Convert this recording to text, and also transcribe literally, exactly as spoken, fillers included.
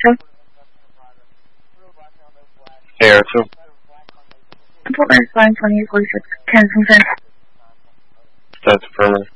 two. Air two. Portland five twenty-eight forty-six. Kensington. That's affirmative.